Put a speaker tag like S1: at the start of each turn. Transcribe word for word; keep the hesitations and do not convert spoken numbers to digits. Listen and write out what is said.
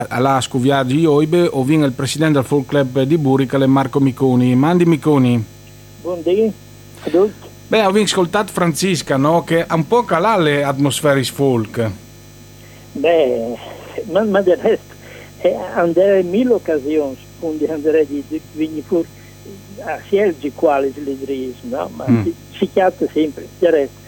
S1: alla Scuviaggi Oibe o vin il presidente del folk club di Buricale Marco Miconi. Mandi Miconi.
S2: Buondì a tutti.
S1: Beh, ho ascoltato Francisca, no? Che ha un po' calà le atmosfere folk.
S2: Beh, ma, ma del resto eh, andare in mille occasioni, quindi andare di, di venire fuori a scelgi quali le drisi, no? Ma mm. si, si chiama sempre, del resto.